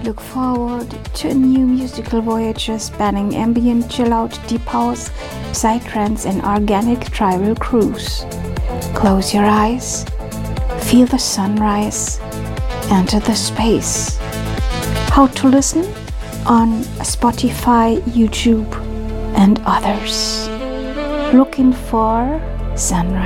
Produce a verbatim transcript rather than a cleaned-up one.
look forward to a new musical voyage spanning ambient, chill-out, deep house, psytrance and organic tribal cruise. Close your eyes, feel the sunrise, enter the space. How to listen? On Spotify, YouTube and others. Looking for Sunrise.